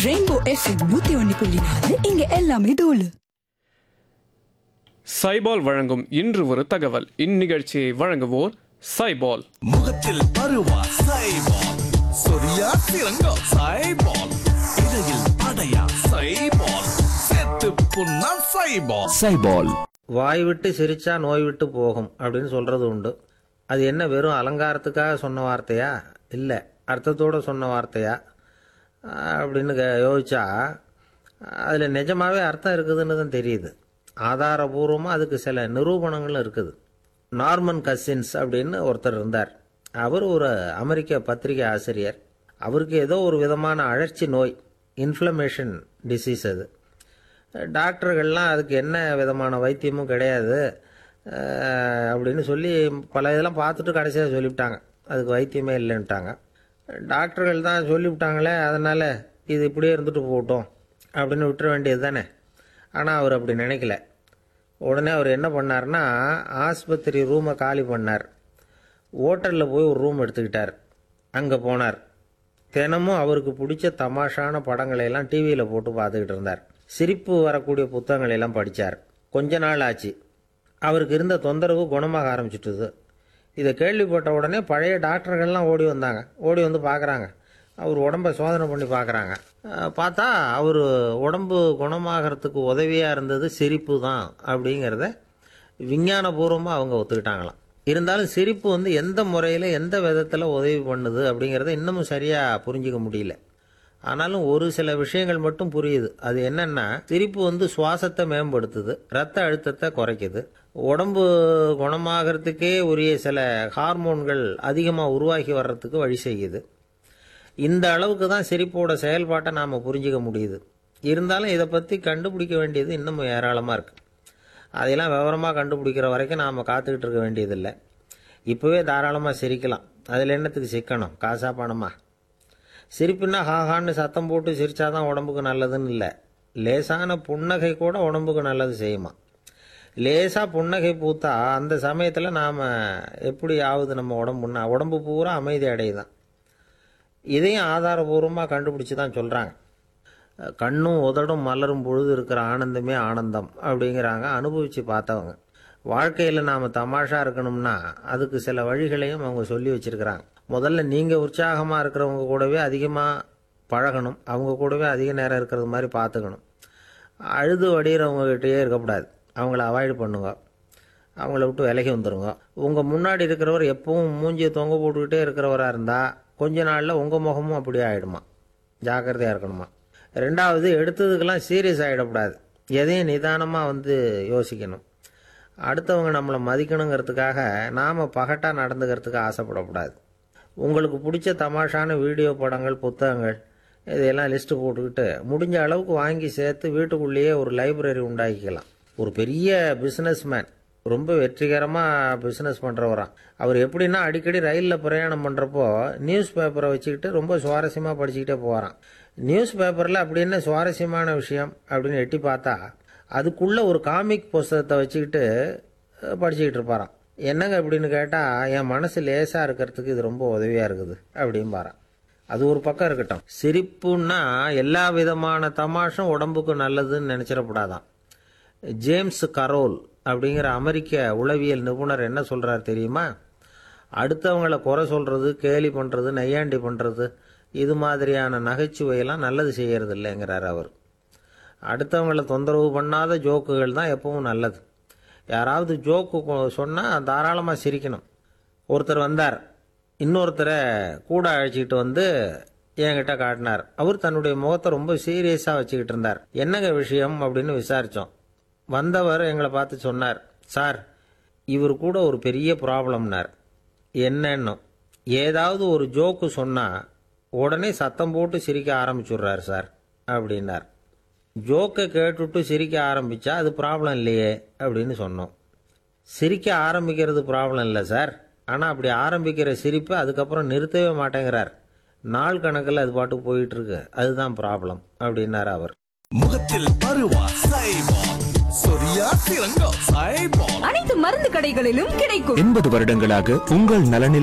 Rainbow FM 101.4 இங்க எல்லாமே தூளு. சைபால் வழங்கும் இன்று ஒரு தகவல். இந்நிகழ்ச்சியை வழங்குவோர் சைபால். முகத்தில் பருவா சைபால், சொரியா சிறங்கா சைபால், இடையில் அடையா சைபால், செத்து புண்ணா சைபால். சைபால். வாய் விட்டு சிரிச்சா நோய் விட்டு போகும் அப்படின்னு சொல்றது உண்டு. அது என்ன வெறும் அலங்காரத்துக்காக சொன்ன வார்த்தையா, இல்லை அர்த்தத்தோடு சொன்ன வார்த்தையா அப்படின்னு யோசிச்சா அதில் நிஜமாகவே அர்த்தம் இருக்குதுன்னு தான் தெரியுது. ஆதாரபூர்வமாக அதுக்கு சில நிரூபணங்களும் இருக்குது. நார்மன் கசின்ஸ் அப்படின்னு ஒருத்தர் இருந்தார். அவர் ஒரு அமெரிக்க பத்திரிகை ஆசிரியர். அவருக்கு ஏதோ ஒரு விதமான அழற்சி நோய், இன்ஃப்ளமேஷன் டிசீஸ். அது டாக்டர்கள்லாம் அதுக்கு என்ன விதமான வைத்தியமும் கிடையாது அப்படின்னு சொல்லி பல இதெல்லாம் பார்த்துட்டு கடைசியாக சொல்லிவிட்டாங்க அதுக்கு வைத்தியமே இல்லைன்ட்டாங்க. டாக்டர்கள் தான் சொல்லிவிட்டாங்களே, அதனால் இது இப்படியே இருந்துட்டு போகட்டும் அப்படின்னு விட்டுற வேண்டியது தானே. ஆனால் அவர் அப்படி நினைக்கல. உடனே அவர் என்ன பண்ணார்னா, ஆஸ்பத்திரி ரூமை காலி பண்ணார். ஹோட்டலில் போய் ஒரு ரூம் எடுத்துக்கிட்டார். அங்கே போனார். தினமும் அவருக்கு பிடிச்ச தமாஷான படங்களையெல்லாம் டிவியில் போட்டு பார்த்துக்கிட்டு இருந்தார். சிரிப்பு வரக்கூடிய புத்தகங்களெல்லாம் படித்தார். கொஞ்ச நாள் ஆச்சு, அவருக்கு இருந்த தொந்தரவு குணமாக ஆரம்பிச்சிட்டுது. இதை கேள்விப்பட்ட உடனே பழைய டாக்டர்கள்லாம் ஓடி வந்தாங்க. ஓடி வந்து பார்க்குறாங்க. அவர் உடம்பை சோதனை பண்ணி பார்க்குறாங்க. பார்த்தா அவர் உடம்பு குணமாகறதுக்கு உதவியாக இருந்தது சிரிப்பு தான் அப்படிங்கிறத விஞ்ஞானபூர்வமாக அவங்க ஒத்துக்கிட்டாங்களாம். இருந்தாலும் சிரிப்பு எந்த முறையில் எந்த விதத்தில் உதவி பண்ணுது அப்படிங்கிறத இன்னமும் சரியாக புரிஞ்சிக்க முடியல. ஆனாலும் ஒரு சில விஷயங்கள் மட்டும் புரியுது. அது என்னன்னா, சிரிப்பு சுவாசத்தை மேம்படுத்துது, ரத்த அழுத்தத்தை குறைக்குது, உடம்பு குணமாகறதுக்கே உரிய சில ஹார்மோன்கள் அதிகமாக உருவாகி வர்றதுக்கு வழி செய்யுது. இந்த அளவுக்கு தான் சிரிப்போட செயல்பாட்டை நாம் புரிஞ்சிக்க முடியுது. இருந்தாலும் இதை பற்றி கண்டுபிடிக்க வேண்டியது இன்னமும் ஏராளமாக இருக்குது. அதையெல்லாம் விவரமாக கண்டுபிடிக்கிற வரைக்கும் நாம் காத்துக்கிட்டு இருக்க வேண்டியதில்லை. இப்போவே தாராளமாக சிரிக்கலாம். அதில் என்னத்துக்கு சிக்கணும், காசா பணமா? சிரிப்புன்னா ஹாஹான்னு சத்தம் போட்டு சிரிச்சாதான் உடம்புக்கு நல்லதுன்னு இல்லை. லேசான புன்னகை கூட உடம்புக்கு நல்லது செய்யுமா. லேசாக புன்னகை பூத்தா அந்த சமயத்தில் நாம் எப்படி ஆகுது, நம்ம உடம்பு பூரா அமைதி அடையுதான். இதையும் ஆதாரபூர்வமாக கண்டுபிடிச்சி தான் சொல்கிறாங்க. கண்ணும் உதடும் மலரும் பொழுது இருக்கிற ஆனந்தமே ஆனந்தம் அப்படிங்கிறாங்க அனுபவித்து பார்த்தவங்க. வாழ்க்கையில் நாம் தமாஷா இருக்கணும்னா அதுக்கு சில வழிகளையும் அவங்க சொல்லி வச்சுருக்கிறாங்க. முதல்ல நீங்கள் உற்சாகமாக இருக்கிறவங்க கூடவே அதிகமாக பழகணும். அவங்க கூடவே அதிக நேரம் இருக்கிறது மாதிரி பார்த்துக்கணும். அழுது வடிகிறவங்ககிட்டயே இருக்கக்கூடாது. அவங்கள அவாய்டு பண்ணுங்க. அவங்கள விட்டு விலகி வந்துடுங்க. உங்கள் முன்னாடி இருக்கிறவர் எப்பவும் மூஞ்சியை தொங்க போட்டுக்கிட்டே இருக்கிறவராக இருந்தால் கொஞ்ச நாளில் உங்கள் முகமும் அப்படியே ஆகிடுமா. ஜாக்கிரதையாக இருக்கணுமா. ரெண்டாவது, எடுத்ததுக்கெல்லாம் சீரியஸ் ஆகிடக்கூடாது. எதையும் நிதானமாக யோசிக்கணும். அடுத்தவங்க நம்மளை மதிக்கணுங்கிறதுக்காக நாம் பகட்டாக நடந்துக்கிறதுக்கு ஆசைப்படக்கூடாது. உங்களுக்கு பிடிச்ச தமாஷான வீடியோ படங்கள், புத்தகங்கள் இதையெல்லாம் லிஸ்ட்டு போட்டுக்கிட்டு முடிஞ்ச அளவுக்கு வாங்கி சேர்த்து வீட்டுக்குள்ளேயே ஒரு லைப்ரரி உண்டாக்கிக்கலாம். ஒரு பெரிய பிஸ்னஸ்மேன், ரொம்ப வெற்றிகரமாக பிஸ்னஸ் பண்ணுறவரான். அவர் எப்படின்னா, அடிக்கடி ரயிலில் பிரயாணம் பண்ணுறப்போ நியூஸ் பேப்பரை வச்சுக்கிட்டு ரொம்ப சுவாரஸ்யமாக படிச்சுக்கிட்டே போகிறான். நியூஸ் பேப்பரில் அப்படி என்ன சுவாரஸ்யமான விஷயம் அப்படின்னு எட்டி பார்த்தா அதுக்குள்ளே ஒரு காமிக் புஸ்தகத்தை வச்சுக்கிட்டு படிச்சுக்கிட்டு இருப்பாரான். என்னங்க அப்படின்னு கேட்டால், என் மனசு லேசாக இருக்கிறதுக்கு இது ரொம்ப உதவியாக இருக்குது அப்படின்னு பாரான். அது ஒரு பக்கம் இருக்கட்டும். சிரிப்புன்னா எல்லா விதமான தமாஷும் உடம்புக்கு நல்லதுன்னு நினச்சிடக்கூடாதான். ஜேம்ஸ் கரோல் அப்படிங்கிற அமெரிக்க உளவியல் நிபுணர் என்ன சொல்கிறார் தெரியுமா? அடுத்தவங்களை குறை சொல்கிறது, கேலி பண்ணுறது, நையாண்டி பண்ணுறது, இது மாதிரியான நகைச்சுவையெல்லாம் நல்லது செய்கிறது இல்லைங்கிறார் அவர். அடுத்தவங்களை தொந்தரவு பண்ணாத ஜோக்குகள் தான் எப்பவும் நல்லது. யாராவது ஜோக்கு சொன்னால் தாராளமாக சிரிக்கணும். ஒருத்தர் வந்தார், இன்னொருத்தரை கூட அழைச்சிக்கிட்டு என்கிட்ட காட்டினார். அவர் தன்னுடைய முகத்தை ரொம்ப சீரியஸாக வச்சுக்கிட்டு இருந்தார். என்னங்க விஷயம் அப்படின்னு விசாரித்தோம். வந்தவர் எங்களை பார்த்து சொன்னார், சார், இவர் கூட ஒரு பெரிய ப்ராப்ளம்னார். என்னன்னு, ஏதாவது ஒரு ஜோக்கு சொன்னால் உடனே சத்தம் போட்டு சிரிக்க ஆரம்பிச்சுடுறார் சார் அப்படின்னார். ஜோக்கை கேட்டுட்டு சிரிக்க ஆரம்பித்தா அது ப்ராப்ளம் இல்லையே அப்படின்னு சொன்னோம். சிரிக்க ஆரம்பிக்கிறது ப்ராப்ளம் இல்லை சார், ஆனால் அப்படி ஆரம்பிக்கிற சிரிப்பை அதுக்கப்புறம் நிறுத்தவே மாட்டேங்கிறார். நாள் கணக்கில் அது பாட்டுக்கு போயிட்டுருக்கு, அதுதான் ப்ராப்ளம் அப்படின்னார் அவர். முகத்தில் பருவா சைபால், சொரியா சிறங்கா சைபால். அனைத்து மருந்து கடைகளிலும் கிடைக்கும். 80 வருடங்களாக உங்கள் நலனில்